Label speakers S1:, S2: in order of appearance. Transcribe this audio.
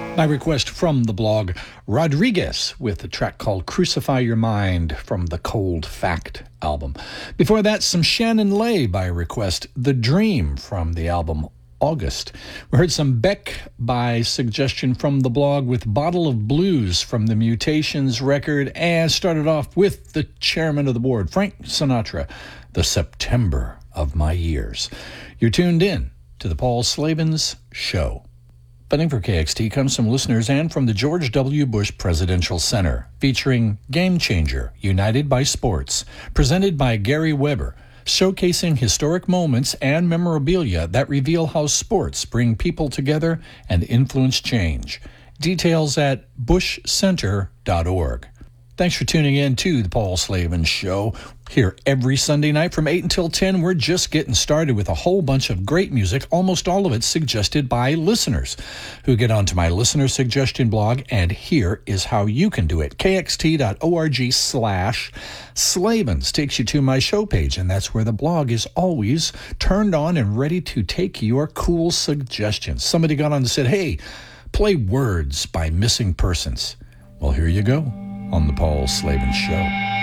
S1: My request from the blog, Rodriguez, with a track called Crucify Your Mind from the Cold Fact album. Before that, some Shannon Lay by request, The Dream from the album August. We heard some Beck by suggestion from the blog with Bottle of Blues from the Mutations record, and started off with the chairman of the board, Frank Sinatra, The September of My Years. You're tuned in to the Paul Slavens Show. Funding for KXT comes from listeners and from the George W. Bush Presidential Center, featuring Game Changer, United by Sports, presented by Gary Weber, showcasing historic moments and memorabilia that reveal how sports bring people together and influence change. Details at bushcenter.org. Thanks for tuning in to the Paul Slavens Show. Here every Sunday night from 8 until 10, we're just getting started with a whole bunch of great music, almost all of it suggested by listeners who get onto my listener suggestion blog, and here is how you can do it. kxt.org/Slavens takes you to my show page, and that's where the blog is always turned on and ready to take your cool suggestions. Somebody got on and said, hey, play Words by Missing Persons. Well, here you go on the Paul Slavens Show.